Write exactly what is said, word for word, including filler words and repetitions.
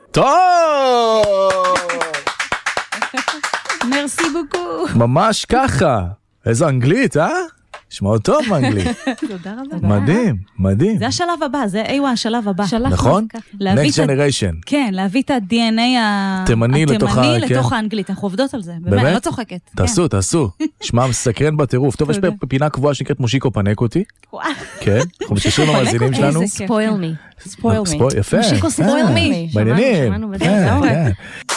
טוב! מרסי בוקו. ממש ככה. איזו אנגלית, אה? שמעו טוב באנגלית. תודה רבה. מדהים, מדהים. זה השלב הבא, זה איווה השלב הבא. נכון? Next generation. כן, להביא את ה-די אן איי התימני לתוך האנגלית. אנחנו עובדות על זה. באמת? אני לא צוחקת. תעשו, תעשו. שמע מסקרן בטירוף. טוב, יש פינה קבועה שנקראת מושיקו פנק אותי. כן, אנחנו מתקשרים למאזינים שלנו. ספויל מי. יפה. מושיקו ספויל מי. בעניינים.